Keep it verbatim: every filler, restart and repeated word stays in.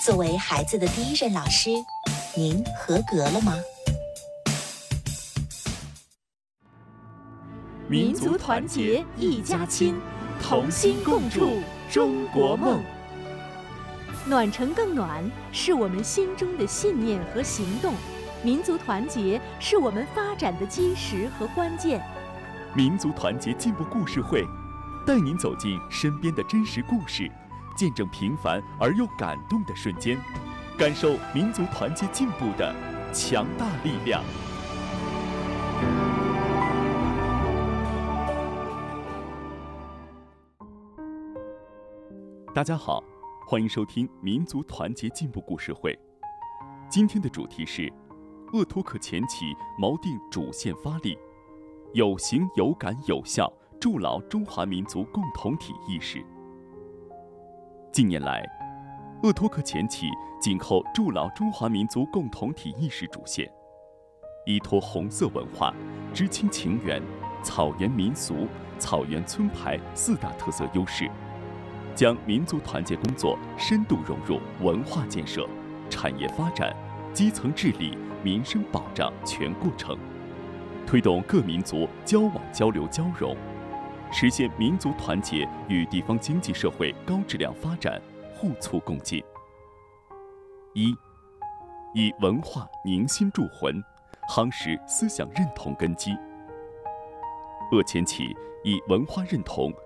作为孩子的第一任老师，您合格了吗？ 民族团结一家亲，同心共筑中国梦。 暖城更暖，是我们心中的信念和行动。民族团结是我们发展的基石和关键。 民族团结进步故事会，带您走进身边的真实故事，见证平凡而又感动的瞬间，感受民族团结进步的强大力量。大家好，欢迎收听民族团结进步故事会。今天的主题是鄂托克前旗锚定主线发力，有形有感有效筑牢中华民族共同体意识。近年来，鄂托克前旗紧扣筑牢中华民族共同体意识主线，依托红色文化、知青情缘、草原民俗、草原村排四大特色优势，将民族团结工作深度融入文化建设、产业发展、基层治理、民生保障全过程，推动各民族交往交流交融，实现民族团结与地方经济社会高质量发展互促共进。一、以文化凝心铸魂，夯实思想认同根基。鄂前旗以文化认同